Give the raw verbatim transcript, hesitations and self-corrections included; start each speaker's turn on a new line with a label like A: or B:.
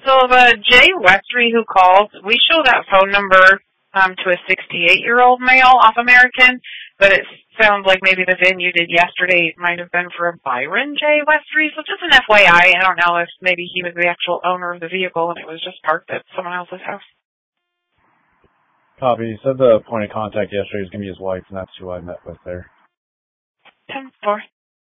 A: So the Jay Westry who called, we show that phone number um, to a sixty-eight-year-old male off American, but it sounds like maybe the VIN you did yesterday might have been for a Byron J. Westry. So just an F Y I, I I don't know if maybe he was the actual owner of the vehicle and it was just parked at someone else's house.
B: Copy. He said the point of contact yesterday was going to be his wife, and that's who I met with there.
A: ten four.